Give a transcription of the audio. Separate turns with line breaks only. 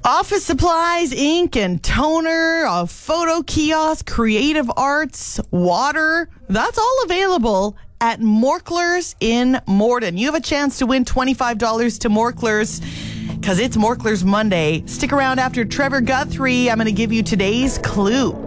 Office supplies, ink and toner, a photo kiosk, creative arts, water. That's all available at Morklers in Morden. You have a chance to win $25 to Morklers because it's Morklers Monday. Stick around after Trevor Guthrie. I'm going to give you today's clue.